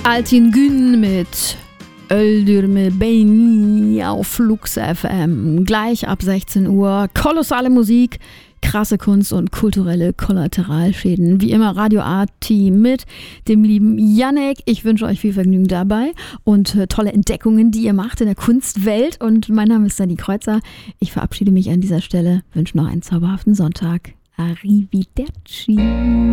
Altin Gün mit Öldürme Beni auf Lux FM. Gleich ab 16 Uhr. Kolossale Musik, krasse Kunst und kulturelle Kollateralschäden. Wie immer Radio A-Team mit dem lieben Yannick. Ich wünsche euch viel Vergnügen dabei und tolle Entdeckungen, die ihr macht in der Kunstwelt. Und mein Name ist Dani Kreuzer. Ich verabschiede mich an dieser Stelle. Wünsche noch einen zauberhaften Sonntag. Arrivederci.